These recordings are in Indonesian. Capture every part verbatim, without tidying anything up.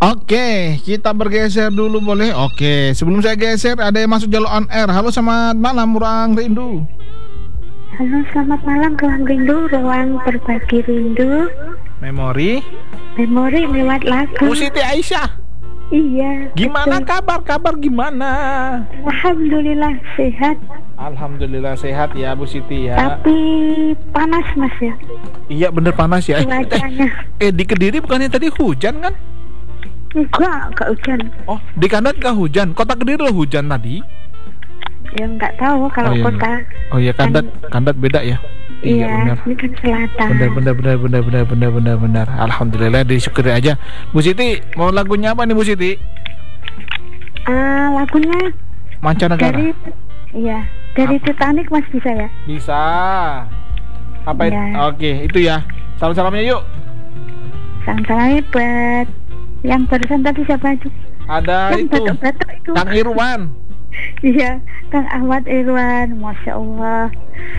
Oke, kita bergeser dulu boleh? Oke, sebelum saya geser ada yang masuk jalur on air. Halo, selamat malam Ruang Rindu. Halo, selamat malam Ruang Rindu, ruang berbagi rindu. Memori Memori lewat lagu. Bu Siti Aisyah. Iya. Gimana betul. kabar? Kabar gimana? Alhamdulillah sehat. Alhamdulillah sehat ya Bu Siti ya. Tapi panas Mas ya. Iya bener panas ya. Cuacanya. Eh di Kediri bukannya tadi hujan kan? Enggak, enggak hujan. Oh di Kandat nggak hujan. Kota Kediri lo hujan tadi. Ya enggak tahu kalau Oh, iya. kota. Oh iya Kandat, Kandat beda ya. Iya, benar. ini kan selatan. Benar benar benar benar benar benar benar benar. Alhamdulillah disyukuri aja. Bu Siti mau lagunya apa nih Bu Siti? Ah, lagunya Mancanegara. dari iya, dari Apa? Titanic Mas bisa ya? Bisa. Apa itu? Iya. Oke, itu ya. Salam-salamnya yuk. Salam-salamnya buat yang barusan tadi siapa aja? Ada Yang itu batuk-batuk itu. Kang Irwan. Iya, Kang Ahmad Irwan, Masya Allah.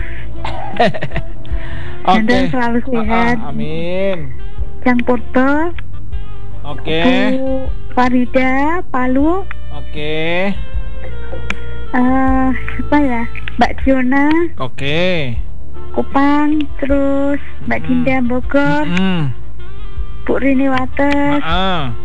Oke. Dan selalu sehat. Ah, ah, amin. Yang Purba, Oke. Bu Farida, Palu, Oke. eh siapa ya? Mbak Fiona, Oke. Kupang, terus Mbak Hmm. Dinda Bogor, Hmm. Bu Rini Wates, Ah.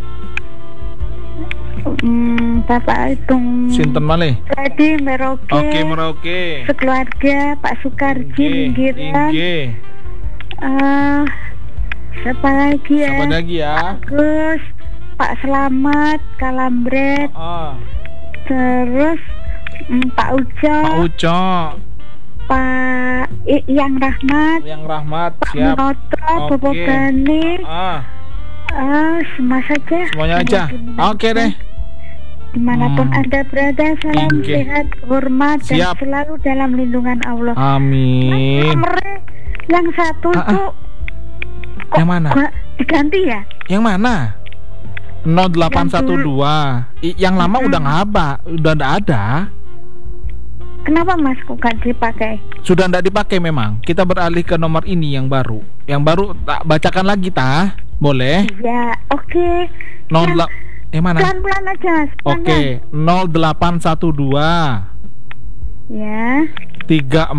hmm, Bapak Hitung Sinten malih? Tadi Merauke, Oke, Merauke. sekeluarga Pak Sukarji, Inggih, Minggiran, inggih. eh siapa lagi ya? Siapa lagi ya? Gus, Pak Selamat, Kalambret, Ah. terus mm, Pak Ujo, Pak Uco, Pak I- Yang Rahmat, yang Rahmat, Pak siap. Munoto, Oke. Bobo Gani, Ah, ah semua saja. semuanya aja. Oke deh. Dimanapun Hmm. Anda berada, salam Oke. sehat, hormat, dan Siap. selalu dalam lindungan Allah. Amin. Nomornya yang satu Ah, ah. tuh kok Yang mana? gua diganti ya? Yang mana? nol delapan satu dua. I- Yang lama Mm-mm. udah nggak apa, udah nggak ada. Kenapa Mas kok gak dipakai? Sudah nggak dipakai memang. Kita beralih ke nomor ini yang baru. Yang baru tak bacakan lagi tah? Boleh? Ya, oke. nol Yang dela- yang mana? pelan-pelan aja, Mas. Oke, pelan-pelan. nol delapan satu dua Ya. tiga